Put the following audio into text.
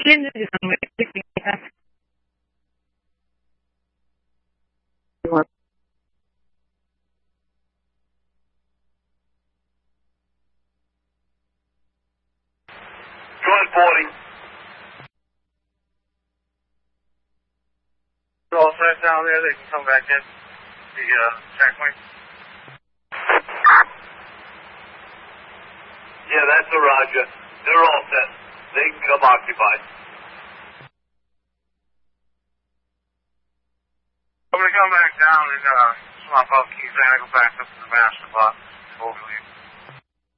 Boarding. All set down there, they can come back in. The checkpoint. Yeah, that's a Roger. They're all set. They can come occupied. I'm gonna come back down and swap out keys and I go back up to the master box. Hopefully.